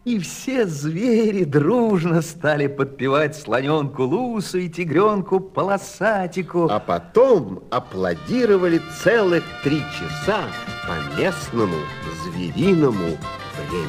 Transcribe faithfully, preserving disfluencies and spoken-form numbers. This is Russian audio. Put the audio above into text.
И все звери дружно стали подпевать слоненку Лусу и тигренку Полосатику. А потом аплодировали целых три часа по местному звериному времени.